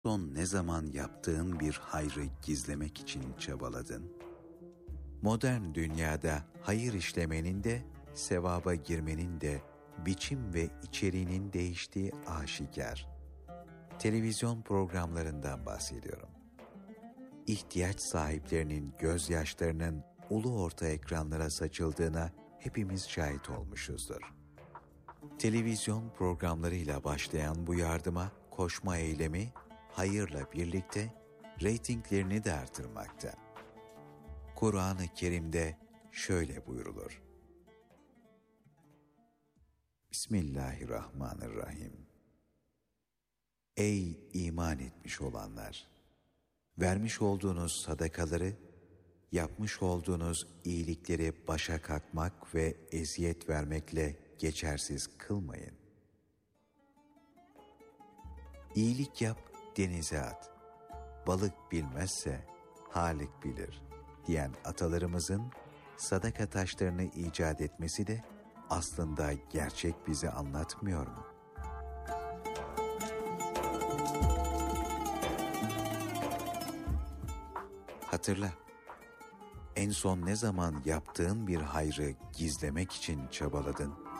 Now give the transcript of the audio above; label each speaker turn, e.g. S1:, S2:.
S1: Son ne zaman yaptığın bir hayrı gizlemek için çabaladın? Modern dünyada hayır işlemenin de, sevaba girmenin de biçim ve içeriğinin değiştiği aşikar. Televizyon programlarından bahsediyorum. İhtiyaç sahiplerinin gözyaşlarının ulu orta ekranlara saçıldığına hepimiz şahit olmuşuzdur. Televizyon programlarıyla başlayan bu yardıma koşma eylemi, hayırla birlikte reytinglerini de artırmakta. Kur'an-ı Kerim'de şöyle buyrulur. Bismillahirrahmanirrahim. Ey iman etmiş olanlar! Vermiş olduğunuz sadakaları, yapmış olduğunuz iyilikleri başa kalkmak ve eziyet vermekle geçersiz kılmayın. İyilik yap, denize at. Balık bilmezse Halik bilir diyen atalarımızın sadaka taşlarını icat etmesi de aslında gerçek bizi anlatmıyor mu? Hatırla, en son ne zaman yaptığın bir hayrı gizlemek için çabaladın?